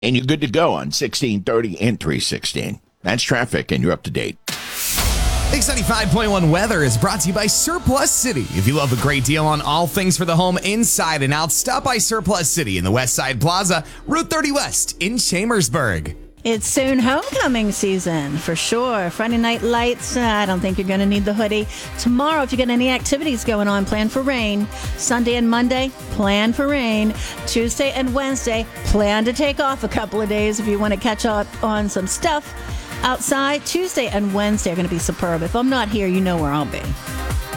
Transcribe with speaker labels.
Speaker 1: And you're good to go on 1630 and 316. That's traffic, and you're up to date.
Speaker 2: Mix 95.1 weather is brought to you by Surplus City. If you love a great deal on all things for the home inside and out, stop by Surplus City in the West Side Plaza, Route 30 West in Chambersburg.
Speaker 3: It's soon homecoming season, for sure. Friday night lights, I don't think you're going to need the hoodie. Tomorrow, if you got any activities going on, plan for rain. Sunday and Monday, plan for rain. Tuesday and Wednesday, plan to take off a couple of days if you want to catch up on some stuff outside. Tuesday and Wednesday are going to be superb. If I'm not here, you know where I'll be.